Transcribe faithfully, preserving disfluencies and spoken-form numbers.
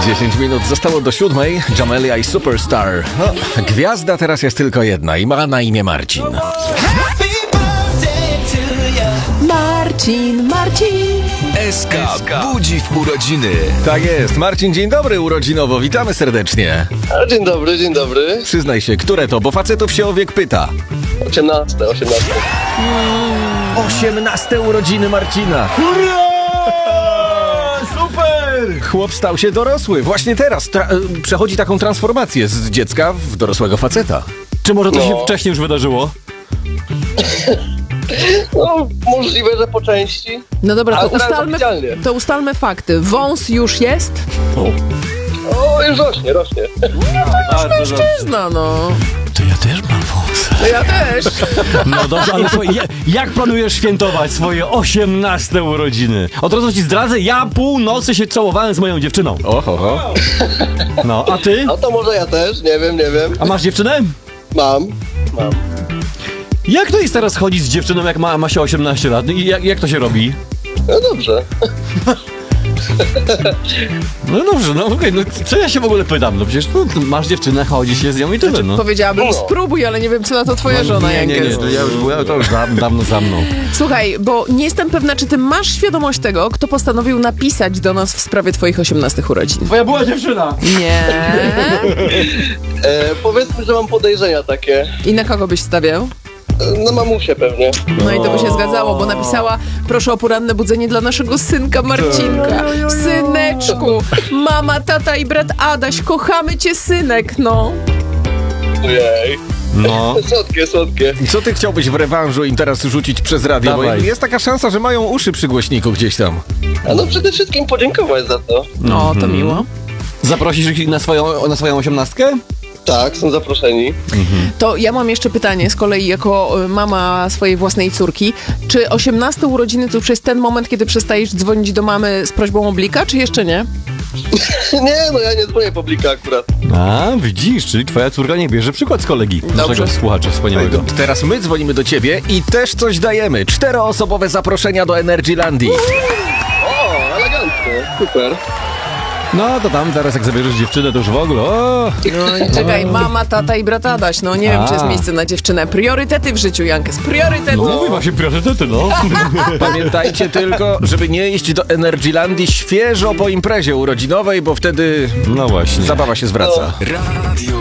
dziesięć minut zostało do siódmej. Jamelia i Superstar. No, gwiazda teraz jest tylko jedna i ma na imię Marcin. Marcin, Marcin. S K budzi w urodziny. Tak jest. Marcin, dzień dobry urodzinowo. Witamy serdecznie. A, dzień dobry, dzień dobry. Przyznaj się, które to, bo facetów się o wiek pyta. osiemnaste, osiemnaste. osiemnaste urodziny Marcina. Hurra! Super! Chłop stał się dorosły. Właśnie teraz tra- przechodzi taką transformację z dziecka w dorosłego faceta. Czy może to No. się wcześniej już wydarzyło? No, możliwe, że po części. No dobra, to Ale teraz ustalmy, oficjalnie. to ustalmy fakty. Wąs już jest? O, już rośnie, rośnie. Mężczyzna, no. To ja też mam wąs. No ja też. No dobrze, ale słuchaj, ja, jak planujesz świętować swoje osiemnaste urodziny? Od razu ci zdradzę, ja północy się całowałem z moją dziewczyną. Oho, ho. No, a ty? No to może ja też, nie wiem, nie wiem. A masz dziewczynę? Mam, mam. Jak to jest teraz chodzić z dziewczyną, jak ma, ma się osiemnaście lat? I jak, jak to się robi? No dobrze. No dobrze, no okej, no co ja się w ogóle pytam? No przecież no, masz dziewczynę, chodzi się z nią i tyle, no. Powiedziałabym, No. spróbuj, ale nie wiem, co na to twoja żona, nie, nie, nie, Jankes. to ja już byłem, to już dawno, dawno za mną. Słuchaj, bo nie jestem pewna, czy ty masz świadomość tego, kto postanowił napisać do nas w sprawie twoich osiemnastych urodzin. Twoja była dziewczyna! Nie. E, powiedzmy, że mam podejrzenia takie. I na kogo byś stawiał? E, Na mamusię pewnie. No i to by się zgadzało, bo napisała: proszę o poranne budzenie dla naszego synka Marcinka. Syneczku, mama, tata i brat Adaś, kochamy cię, synek, no. Ojej. No. Słodkie, słodkie. I co ty chciałbyś w rewanżu im teraz rzucić przez radio? Dawaj. Bo jest taka szansa, że mają uszy przy głośniku gdzieś tam. A no przede wszystkim podziękować za to. No, to miło. Zaprosisz ich na swoją, na swoją osiemnastkę? Tak, są zaproszeni. To ja mam jeszcze pytanie z kolei jako y, mama swojej własnej córki. Czy osiemnaste urodziny to już jest ten moment, kiedy przestajesz dzwonić do mamy z prośbą o blika, czy jeszcze nie? Nie, no ja nie dzwonię publika akurat. A, widzisz, czyli twoja córka nie bierze przykład z kolegi. Naszego słuchacza wspaniałego. Teraz my dzwonimy do ciebie i też coś dajemy. Czteroosobowe zaproszenia do Energylandii. O, elegancko, super. No to tam teraz jak zabierzesz dziewczynę, to już w ogóle, o! No i czekaj, mama, tata i brat Adaś. No nie wiem, czy jest A. miejsce na dziewczynę. Priorytety w życiu, Jankes, priorytety. No mówię właśnie priorytety, no. Pamiętajcie tylko, żeby nie iść do Energylandii świeżo po imprezie urodzinowej, bo wtedy No właśnie. zabawa się zwraca. Radio